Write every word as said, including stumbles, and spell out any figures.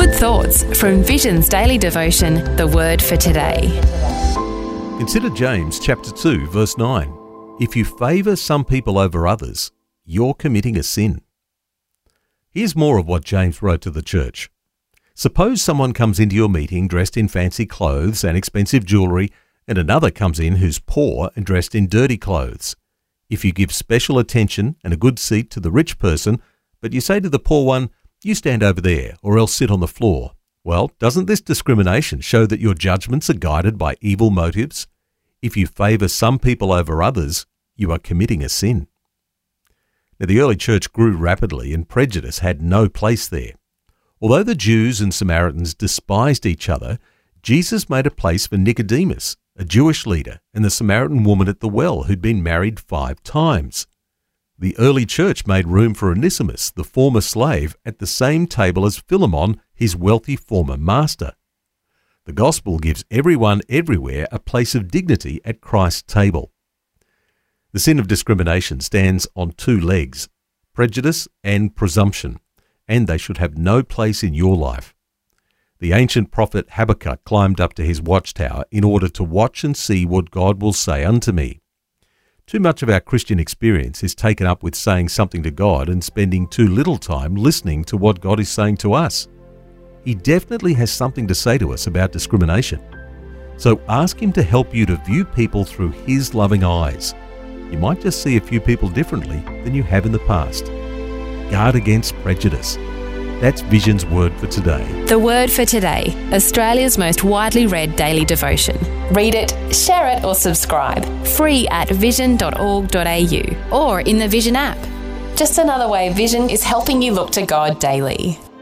Good thoughts from Vision's daily devotion, The Word for Today. Consider James chapter two, verse nine. If you favour some people over others, you're committing a sin. Here's more of what James wrote to the church. Suppose someone comes into your meeting dressed in fancy clothes and expensive jewellery, and another comes in who's poor and dressed in dirty clothes. If you give special attention and a good seat to the rich person, but you say to the poor one, you stand over there, or else sit on the floor, well, doesn't this discrimination show that your judgments are guided by evil motives? If you favour some people over others, you are committing a sin. Now, the early church grew rapidly and prejudice had no place there. Although the Jews and Samaritans despised each other, Jesus made a place for Nicodemus, a Jewish leader, and the Samaritan woman at the well who'd been married five times. The early church made room for Onesimus, the former slave, at the same table as Philemon, his wealthy former master. The gospel gives everyone everywhere a place of dignity at Christ's table. The sin of discrimination stands on two legs, prejudice and presumption, and they should have no place in your life. The ancient prophet Habakkuk climbed up to his watchtower in order to watch and see what God will say unto me. Too much of our Christian experience is taken up with saying something to God and spending too little time listening to what God is saying to us. He definitely has something to say to us about discrimination. So ask him to help you to view people through his loving eyes. You might just see a few people differently than you have in the past. Guard against prejudice. That's Vision's Word for Today. The Word for Today, Australia's most widely read daily devotion. Read it, share it or subscribe. Free at vision dot org dot a u or in the Vision app. Just another way Vision is helping you look to God daily.